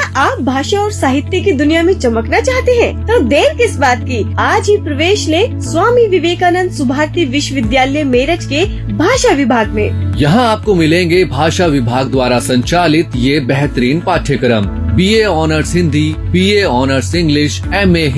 आप भाषा और साहित्य की दुनिया में चमकना चाहते हैं तो देर किस बात की, आज ही प्रवेश लें स्वामी विवेकानंद सुभारती विश्वविद्यालय मेरठ के भाषा विभाग में। यहाँ आपको मिलेंगे भाषा विभाग द्वारा संचालित ये बेहतरीन पाठ्यक्रम BA honours Hindi, BA honours English, MA